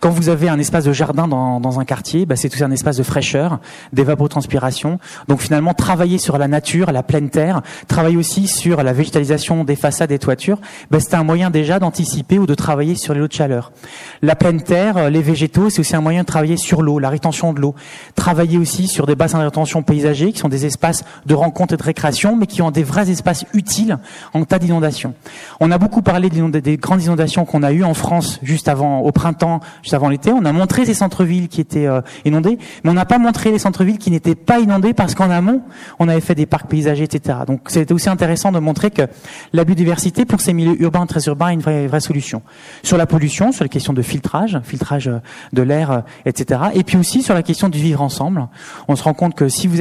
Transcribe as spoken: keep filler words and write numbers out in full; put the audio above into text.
Quand vous avez un espace de jardin dans, dans un quartier, bah, c'est aussi un espace de fraîcheur, d'évapotranspiration. Donc finalement, travailler sur la nature, la pleine terre, travailler aussi sur la végétalisation des façades et toitures, bah, c'est un moyen déjà d'anticiper ou de travailler sur les lots de chaleur. La pleine terre, les végétaux, c'est aussi un moyen de travailler sur l'eau, la rétention de l'eau. Travailler aussi sur des bassins de rétention paysagers qui sont des espaces de rencontre et de récréation, mais qui ont des vrais espaces utiles en cas d'inondation. On a beaucoup parlé des, des grandes inondations qu'on a eues en France juste avant, au printemps, juste avant l'été. On a montré ces centres-villes qui étaient euh, inondés, mais on n'a pas montré les centres-villes qui n'étaient pas inondés parce qu'en amont, on avait fait des parcs paysagers, et cetera. Donc c'était aussi intéressant de montrer que la biodiversité pour ces milieux urbains, très urbains, est une vraie, vraie solution. Sur la pollution, sur les questions de filtrage, filtrage de l'air, et cetera. Et puis aussi sur la question du vivre ensemble. On se rend compte que si vous